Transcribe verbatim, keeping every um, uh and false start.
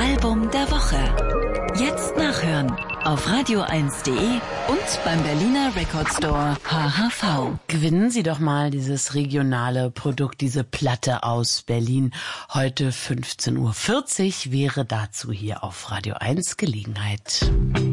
Album der Woche. Jetzt nachhören auf radio eins punkt de und beim Berliner Record Store H H V. Gewinnen Sie doch mal dieses regionale Produkt, diese Platte aus Berlin. Heute fünfzehn Uhr vierzig wäre dazu hier auf Radio eins Gelegenheit.